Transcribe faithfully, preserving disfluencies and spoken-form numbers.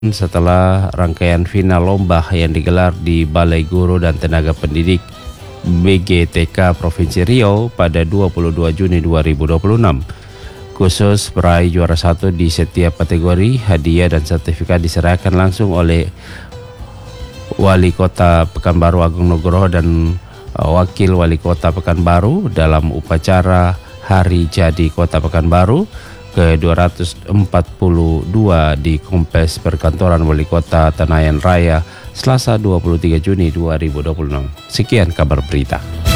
setelah rangkaian final lomba yang digelar di Balai Guru dan Tenaga Pendidik B G T K Provinsi Riau pada dua puluh dua Juni dua ribu dua puluh enam. Khusus peraih juara satu di setiap kategori, hadiah dan sertifikat diserahkan langsung oleh Wali Kota Pekanbaru Agung Nugroho dan uh, Wakil Wali Kota Pekanbaru dalam upacara Hari Jadi Kota Pekanbaru ke dua ratus empat puluh dua di Kompleks Perkantoran Wali Kota Tenayan Raya, Selasa dua puluh tiga Juni dua ribu dua puluh enam. Sekian kabar berita.